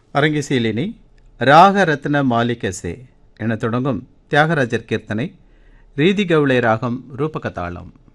அரங்கிசையிலினி ராக ரத்ன மாலிகசே என தொடங்கும் தியாகராஜர் கீர்த்தனை, ரீதி கவுளை ராகம் ரூபகதாளம்.